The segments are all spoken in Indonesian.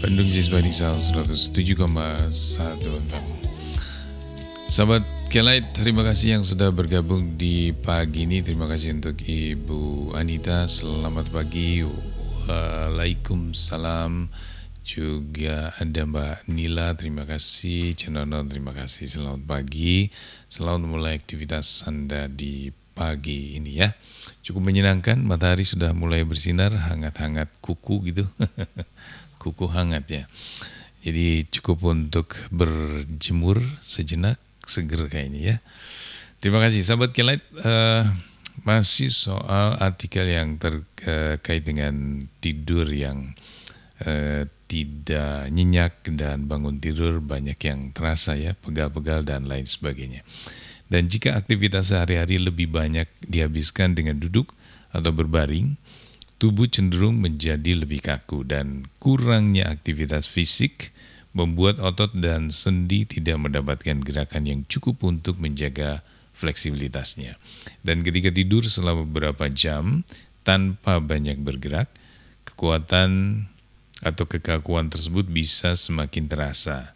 Bandung Siswa Nisa 107,1 FM. Sahabat Kelight, terima kasih yang sudah bergabung di pagi ini. Terima kasih untuk Ibu Anita, selamat pagi. Waalaikumsalam. Juga ada Mbak Nila, terima kasih. Cenono, terima kasih, selamat pagi. Selamat mulai aktivitas Anda di pagi ini ya. Cukup menyenangkan, matahari sudah mulai bersinar, hangat-hangat kuku gitu. Kuku hangat ya. Jadi cukup untuk berjemur sejenak, seger kayaknya ya. Terima kasih sahabat Kelight. Masih soal artikel yang terkait dengan tidur yang tidak nyenyak dan bangun tidur banyak yang terasa ya, pegal-pegal dan lain sebagainya. Dan jika aktivitas sehari-hari lebih banyak dihabiskan dengan duduk atau berbaring, tubuh cenderung menjadi lebih kaku, dan kurangnya aktivitas fisik membuat otot dan sendi tidak mendapatkan gerakan yang cukup untuk menjaga fleksibilitasnya. Dan ketika tidur selama beberapa jam tanpa banyak bergerak, kekuatan atau kekakuan tersebut bisa semakin terasa.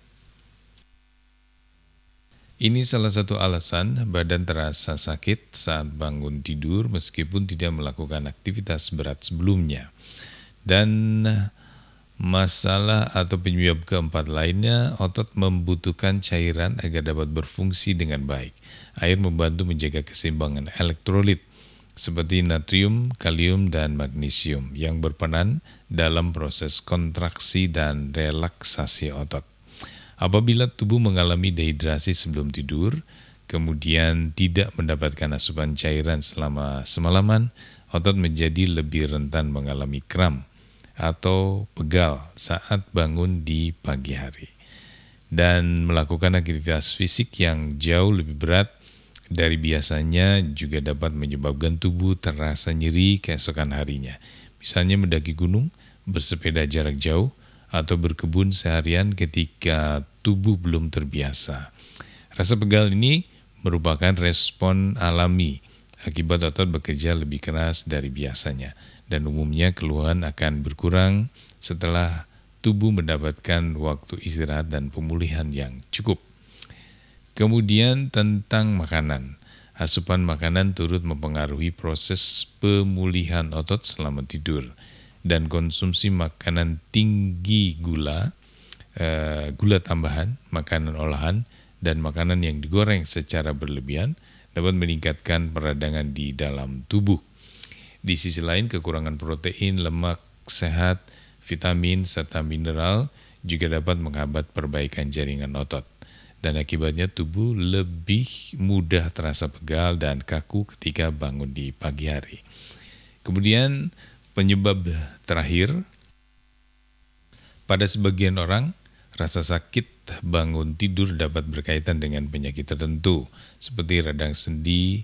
Ini salah satu alasan badan terasa sakit saat bangun tidur meskipun tidak melakukan aktivitas berat sebelumnya. Dan masalah atau penyebab keempat lainnya, otot membutuhkan cairan agar dapat berfungsi dengan baik. Air membantu menjaga keseimbangan elektrolit seperti natrium, kalium, dan magnesium yang berperan dalam proses kontraksi dan relaksasi otot. Apabila tubuh mengalami dehidrasi sebelum tidur, kemudian tidak mendapatkan asupan cairan selama semalaman, otot menjadi lebih rentan mengalami kram atau pegal saat bangun di pagi hari. Dan melakukan aktivitas fisik yang jauh lebih berat dari biasanya juga dapat menyebabkan tubuh terasa nyeri keesokan harinya. Misalnya mendaki gunung, bersepeda jarak jauh, atau berkebun seharian ketika tubuh belum terbiasa. Rasa pegal ini merupakan respon alami akibat otot bekerja lebih keras dari biasanya, dan umumnya keluhan akan berkurang setelah tubuh mendapatkan waktu istirahat dan pemulihan yang cukup. Kemudian tentang makanan. Asupan makanan turut mempengaruhi proses pemulihan otot selama tidur. Dan konsumsi makanan tinggi gula, gula tambahan, makanan olahan, dan makanan yang digoreng secara berlebihan dapat meningkatkan peradangan di dalam tubuh. Di sisi lain, kekurangan protein, lemak sehat, vitamin, serta mineral juga dapat menghambat perbaikan jaringan otot. Dan akibatnya tubuh lebih mudah terasa pegal dan kaku ketika bangun di pagi hari. Kemudian penyebab terakhir, pada sebagian orang, rasa sakit bangun tidur dapat berkaitan dengan penyakit tertentu seperti radang sendi,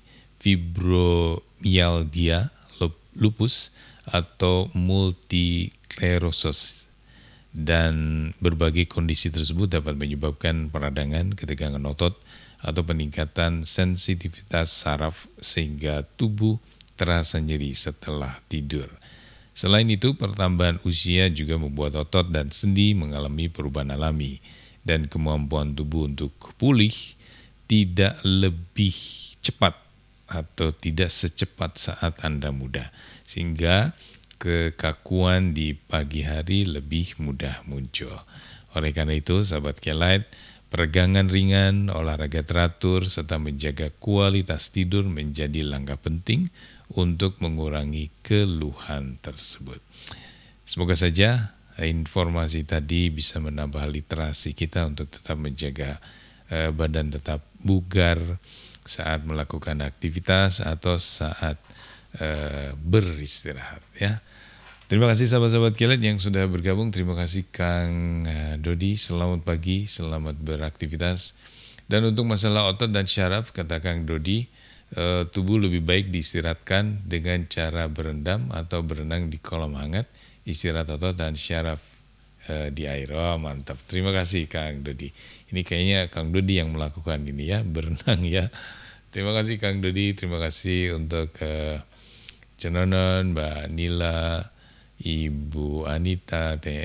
fibromialgia, lupus, atau multisklerosis. Dan berbagai kondisi tersebut dapat menyebabkan peradangan, ketegangan otot, atau peningkatan sensitivitas saraf sehingga tubuh terasa nyeri setelah tidur. Selain itu, pertambahan usia juga membuat otot dan sendi mengalami perubahan alami, dan kemampuan tubuh untuk pulih tidak lebih cepat atau tidak secepat saat Anda muda, sehingga kekakuan di pagi hari lebih mudah muncul. Oleh karena itu, sahabat Kelight, peregangan ringan, olahraga teratur, serta menjaga kualitas tidur menjadi langkah penting untuk mengurangi keluhan tersebut. Semoga saja informasi tadi bisa menambah literasi kita untuk tetap menjaga badan tetap bugar saat melakukan aktivitas atau saat beristirahat ya. Terima kasih sahabat-sahabat Kelight yang sudah bergabung. Terima kasih Kang Dodi, selamat pagi, selamat beraktivitas. Dan untuk masalah otot dan syaraf, kata Kang Dodi, tubuh lebih baik diistirahatkan dengan cara berendam atau berenang di kolam hangat, istirahat otot dan syaraf di air. Oh, mantap. Terima kasih Kang Dodi. Ini kayaknya Kang Dodi yang melakukan ini ya, berenang ya. Terima kasih Kang Dodi, terima kasih untuk Cenonon, Mbak Nila, Ibu Anita,